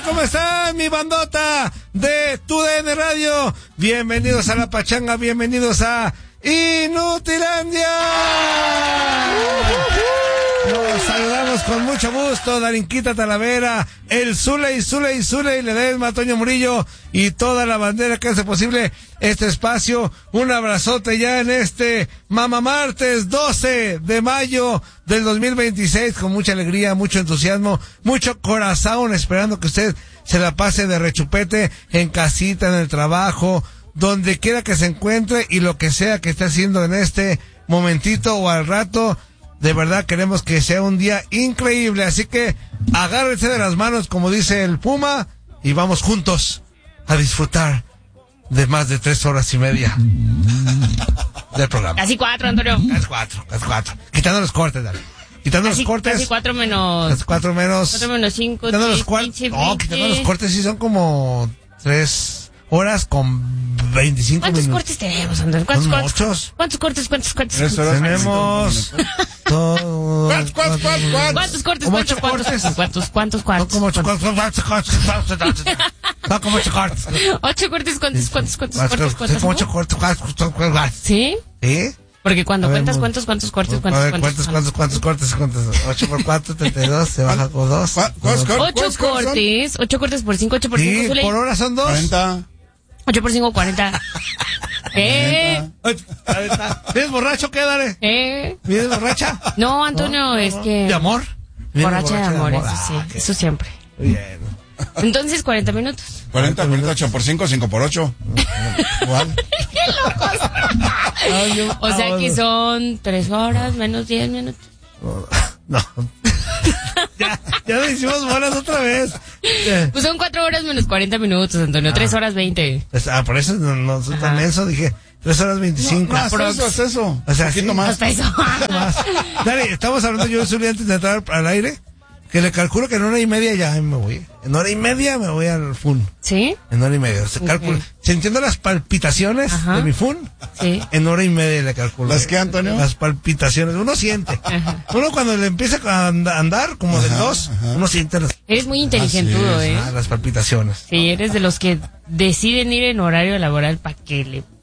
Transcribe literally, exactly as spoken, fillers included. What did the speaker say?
¿Cómo están, mi bandota de Tu D N Radio? Bienvenidos a La Pachanga, bienvenidos a Inutilandia. Nos saludamos con mucho gusto, Darinquita Talavera, el Zuley, Zuley, Zuley, Ledesma, Toño Murillo y toda la bandera que hace posible este espacio. Un abrazote ya en este Mama Martes doce de mayo del dos mil veintiséis, con mucha alegría, mucho entusiasmo, mucho corazón, esperando que usted se la pase de rechupete en casita, en el trabajo, donde quiera que se encuentre y lo que sea que esté haciendo en este momentito o al rato. De verdad queremos que sea un día increíble, así que agárrense de las manos, como dice el Puma, y vamos juntos a disfrutar de más de tres horas y media del programa. Casi cuatro, Antonio. Casi cuatro, casi cuatro. Quitando los cortes, dale. Quitando casi, los cortes. Casi cuatro menos. Casi cuatro menos. Cuatro menos cinco. Quitando diez, los cuartos. quince, No, quitando los cortes sí son como tres horas con veinticinco ¿Cuántos minutos. cortes tenemos, Antonio? ¿Cuántos Son cortes? muchos. ¿Cuántos cortes? ¿Cuántos cortes? Tres horas tenemos todo. ¿Cuántos, cuántos, cuántos, cuántos? ¿Cuántos cortes? Como ¿Cuántos ocho cuántos? cortes. ¿Cuántos? ¿Cuántos? Son ¿Cuántos? como ocho cortes. ¿Cuántos cortes? Son como ocho cortes. Ocho cortes. ¿Cuántos? ¿Cuántos? ¿Cuántos? Son ¿Cuántos? como ¿Cuántos? ocho cortes. ¿Cuántos? ¿Sí? ¿Sí? Porque cuando A ver, cuentas, mu- ¿cuántos? ¿Cuántos cortes? A ¿Cuántos? ver, ¿Cuántos? ¿cuántos, cuántos, cuántos cortes? ¿Cuántos? ocho por cuatro, treinta y dos, se baja por dos. ¿Cuál- cuál- cuál- Ocho ¿Cuántos cortes son? cortes. Ocho cortes por cinco. Ocho por cinco. Sí, Zuley. por hora son dos. cuarenta. Ocho por cinco, cuarenta. ¿Eh? ¿Vienes borracho qué, dale? ¿Eh? ¿Vienes borracha? No, Antonio, es que... ¿De amor? ¿Vienes Borracha de amor, eso Ah, sí. qué Eso siempre. bien. Entonces, cuarenta minutos. cuarenta, cuarenta, ocho por cinco, cinco por ocho. ¿Cuál? ¡Qué locos! O sea que son tres horas menos diez minutos. No. ya, ya lo hicimos bolas otra vez. Eh, Pues son cuatro horas menos cuarenta minutos, Antonio. Tres horas veinte. pues, ah, por eso no, no soy tan Ajá. menso, dije tres horas veinticinco. No, haz Prox. eso, haz eso. O sea, Un poquito sí. más. Hasta eso. Más. Dale, estamos hablando yo y Zuley antes de entrar al aire, que le calculo que en hora y media ya me voy. En hora y media me voy al Fun. ¿Sí? En hora y media. Se calcula. Ok. Si entiendo las palpitaciones Ajá. de mi Fun, Sí. en hora y media le calculo. ¿Las qué, Antonio? Las palpitaciones. Uno siente. Ajá. Uno cuando le empieza a and- a andar, como del Ajá, dos, ajá. uno siente las, Eres muy inteligentudo, Así ¿eh? ah, las palpitaciones. Sí, eres de los que deciden ir en horario laboral para que le